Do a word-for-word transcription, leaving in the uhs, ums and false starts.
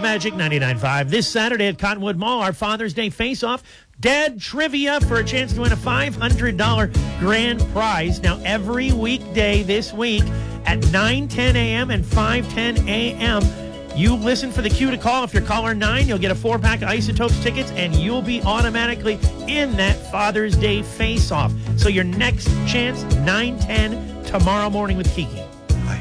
Magic ninety-nine point five. This Saturday at Cottonwood Mall, our Father's Day face-off. Dad Trivia for a chance to win a five hundred dollars grand prize. Now, every weekday this week at nine ten a.m. and five ten a.m., you listen for the cue to call. If you're caller nine, you'll get a four-pack of Isotopes tickets, and you'll be automatically in that Father's Day face-off. So your next chance, nine ten tomorrow morning with Kiki.